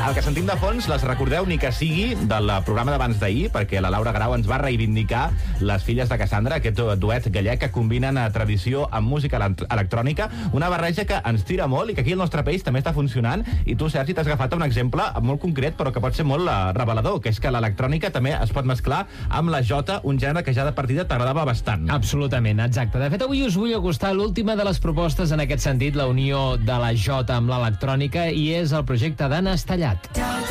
El que sentim de fons, les recordeu ni que sigui del programa d'abans d'ahir, perquè la Laura Grau ens va reivindicar les filles de Cassandra, aquest duet gallec que combinen tradició amb música electrònica, una barreja que ens tira molt i que aquí al nostre país també està funcionant. I tu, Sergi, t'has agafat un exemple molt concret, però que pot ser molt revelador, que és que l'electrònica també es pot mesclar amb la jota, un gènere que ja de partida t'agradava bastant. Absolutament, exacte. De fet, avui us vull acostar l'última de les propostes en aquest sentit, la unió de la jota amb l'electrònica, i és el projecte d'Anna Estallat.